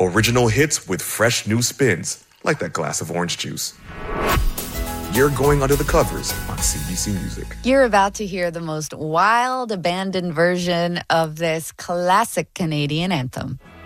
Original hits with fresh new spins, like that glass of orange juice. You're going under the covers on CBC Music. You're about to hear the most wild, abandoned version of this classic Canadian anthem.